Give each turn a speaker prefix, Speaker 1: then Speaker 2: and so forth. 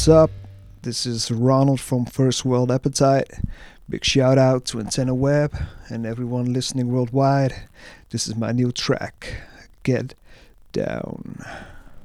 Speaker 1: what's up? This is Ronald from First World Appetite. Big shout out to Antenna Web and everyone listening worldwide. This is my new track, Get Down.